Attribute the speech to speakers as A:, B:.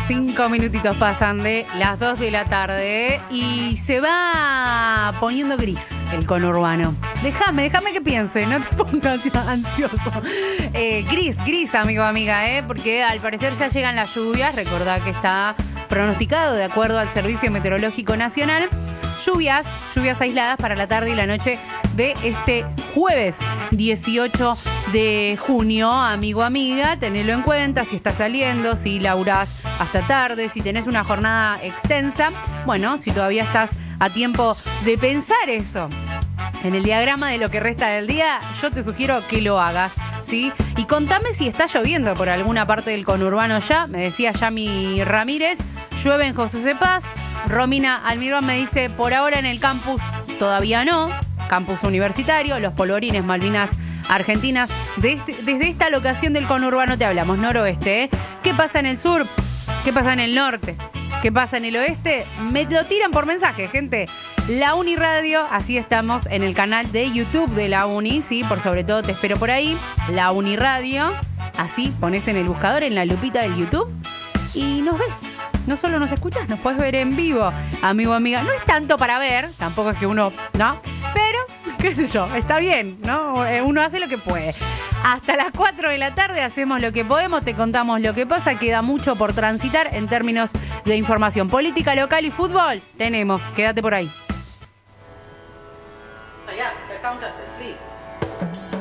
A: 5 minutitos pasan de las 2 de la tarde y se va poniendo gris el conurbano. Déjame que piense, no te pongas ansioso. Gris, amigo, amiga, porque al parecer ya llegan las lluvias. Recordá que está pronosticado, de acuerdo al Servicio Meteorológico Nacional, lluvias aisladas para la tarde y la noche de este jueves 18 de junio, amigo, amiga, tenelo en cuenta si estás saliendo, si laburás hasta tarde, si tenés una jornada extensa. Bueno, si todavía estás a tiempo de pensar eso en el diagrama de lo que resta del día, yo te sugiero que lo hagas, ¿sí? Y contame si está lloviendo por alguna parte del conurbano ya. Me decía Yami Ramírez, llueve en José C. Paz. Romina Almirón me dice, por ahora en el campus todavía no, campus universitario, los polvorines Malvinas Argentinas. Desde esta locación del conurbano te hablamos, noroeste, ¿eh? ¿Qué pasa en el sur? ¿Qué pasa en el norte? ¿Qué pasa en el oeste? Me lo tiran por mensaje, gente. La Uni Radio, así estamos en el canal de YouTube de la Uni, sí, por sobre todo te espero por ahí, La Uni Radio, así pones en el buscador, en la lupita del YouTube y nos ves. No solo nos escuchas, nos puedes ver en vivo, amigo, amiga. No es tanto para ver, tampoco es que uno, ¿no? Pero, qué sé yo, está bien, ¿no? Uno hace lo que puede. Hasta las 4 de la tarde hacemos lo que podemos, te contamos lo que pasa, queda mucho por transitar en términos de información política, local y fútbol. Tenemos, quédate por ahí.
B: Yeah, the counter said, please.